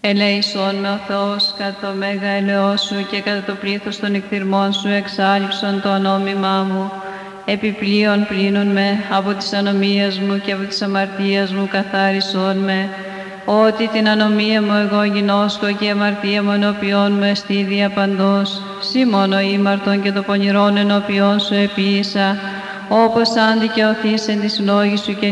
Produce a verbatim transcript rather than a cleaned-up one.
Ελέησον με ο Θεός κατά το μέγα ελαιός σου και κατά το πλήθος των εκθυρμών σου εξάλειψον το ανόμημά μου. Επιπλέον πλύνουν με από της ανομίας μου και από της αμαρτίας μου καθάρισον με. Ότι την ανομία μου εγώ γινώσκω και η αμαρτία μου ενώπιόν μου εστίδια παντός. Συ μόνο ήμαρτον και το πονηρόν ενώπιόν σου επίησα, όπως αν δικαιωθείς εν της λόγης σου και